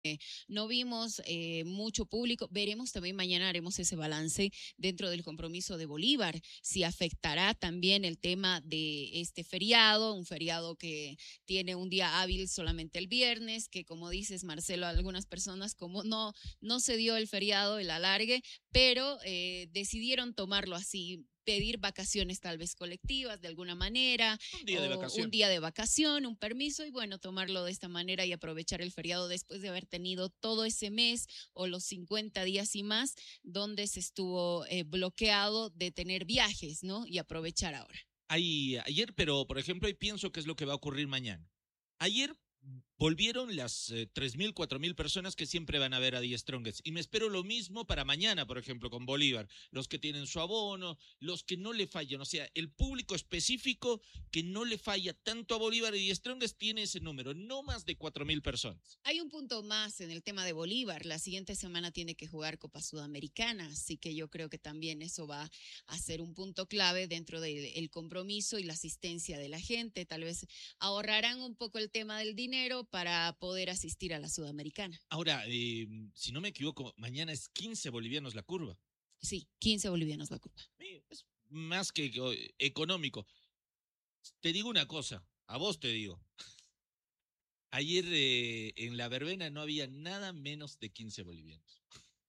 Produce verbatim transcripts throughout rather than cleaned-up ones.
Eh, no vimos eh, mucho público. Veremos también mañana, haremos ese balance dentro del compromiso de Bolívar, si afectará también el tema de este feriado, un feriado que tiene un día hábil solamente el viernes, que como dices, Marcelo, a algunas personas como no, no se dio el feriado, el alargue, pero eh, decidieron tomarlo así, pedir vacaciones tal vez colectivas de alguna manera, Un día de o un vacación. día de vacación, un permiso, y bueno, tomarlo de esta manera y aprovechar el feriado después de haber tenido todo ese mes o los cincuenta días y más donde se estuvo eh, bloqueado de tener viajes, ¿no? Y aprovechar ahora. Ahí, ayer, pero por ejemplo, y pienso que es lo que va a ocurrir mañana. Ayer volvieron las eh, tres mil, cuatro mil personas que siempre van a ver a The Strongest. Y me espero lo mismo para mañana, por ejemplo, con Bolívar. Los que tienen su abono, los que no le fallan. O sea, el público específico que no le falla tanto a Bolívar y The Strongest tiene ese número, no más de cuatro mil personas. Hay un punto más en el tema de Bolívar. La siguiente semana tiene que jugar Copa Sudamericana, así que yo creo que también eso va a ser un punto clave dentro del compromiso y la asistencia de la gente. Tal vez ahorrarán un poco el tema del dinero para poder asistir a la Sudamericana. Ahora, eh, si no me equivoco, mañana es quince bolivianos la curva. Sí, quince bolivianos la curva. Es más que económico. Te digo una cosa, a vos te digo. Ayer eh, en la verbena no había nada menos de quince bolivianos.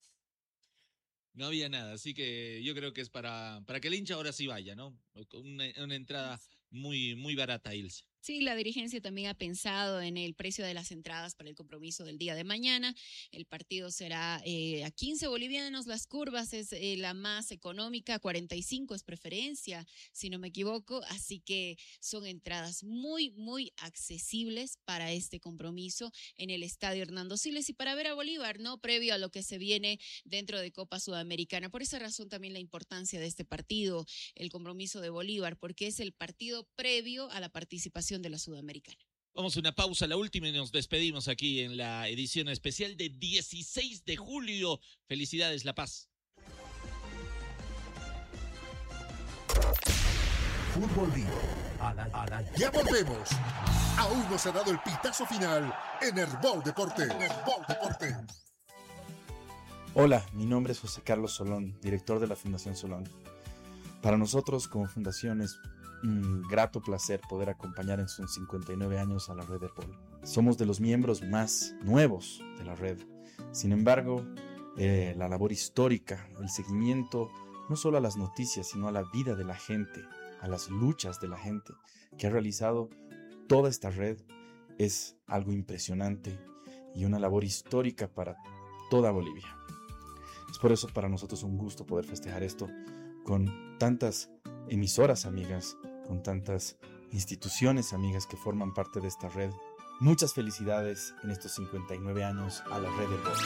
No había nada, así que yo creo que es para, para que el hincha ahora sí vaya, ¿no? Una, una entrada muy, muy barata, Ilse. Sí, la dirigencia también ha pensado en el precio de las entradas para el compromiso del día de mañana. El partido será eh, a quince bolivianos, las curvas es eh, la más económica, cuarenta y cinco es preferencia, si no me equivoco, así que son entradas muy, muy accesibles para este compromiso en el Estadio Hernando Siles y para ver a Bolívar, ¿no? Previo a lo que se viene dentro de Copa Sudamericana. Por esa razón también la importancia de este partido, el compromiso de Bolívar, porque es el partido previo a la participación de la Sudamericana. Vamos a una pausa, la última, y nos despedimos aquí en la edición especial de dieciséis de julio. Felicidades, La Paz. Fútbol Vivo. A la, a la, ya volvemos. Aún no se ha dado el pitazo final en Herbol Deporte. Herbol Deporte. Hola, mi nombre es José Carlos Solón, director de la Fundación Solón. Para nosotros, como fundación, es un grato placer poder acompañar en sus cincuenta y nueve años a la red Herbol. Somos de los miembros más nuevos de la red. Sin embargo, eh, la labor histórica, el seguimiento, no solo a las noticias, sino a la vida de la gente, a las luchas de la gente que ha realizado toda esta red, es algo impresionante y una labor histórica para toda Bolivia. Es por eso para nosotros un gusto poder festejar esto con tantas emisoras amigas, con tantas instituciones amigas que forman parte de esta red. Muchas felicidades en estos cincuenta y nueve años a la red de Herbol.